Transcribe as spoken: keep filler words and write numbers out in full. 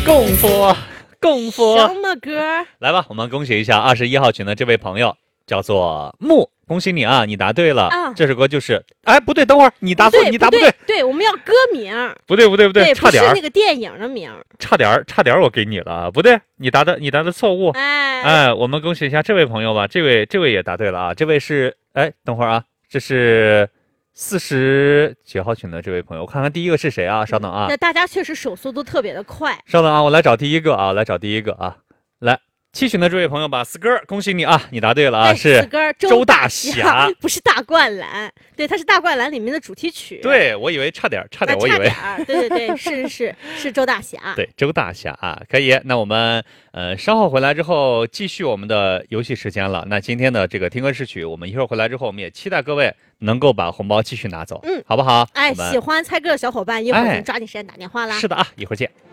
功夫，功夫， 什么歌？ 来吧，我们恭喜一下二十一号群的这位朋友，叫做木，恭喜你啊，你答对了。 啊、 这首歌就是，哎，不对，等会儿你答错，你答不对， 对，我们要歌名。 不对，不对，不对， 差点不是那个电影的名， 差点，差点，我给你了啊，不对，你答的，你答的错误。 哎， 哎，我们恭喜一下这位朋友吧，这位，这位也答对了啊，这位是，哎，等会儿啊，这是。四十几号群的这位朋友，我看看第一个是谁啊？稍等啊！ 那大家确实手速都特别的快。 稍等啊，我来找第一个啊，来找第一个啊，来七群的这位朋友吧，四哥，恭喜你啊，你答对了啊，是四哥周大侠， 不是大灌篮，对，它是大灌篮里面的主题曲。 对，我以为差点，差点，我以为， 对对对，是是是周大侠， 对，周大侠啊，可以。那我们呃稍后回来之后继续我们的游戏时间了。那今天的这个听歌识曲，我们一会儿回来之后，我们也期待各位能够把红包继续拿走， 嗯， 好不好？ 哎，喜欢猜歌的小伙伴，一会儿就抓紧时间打电话啦。 是的啊，一会儿见。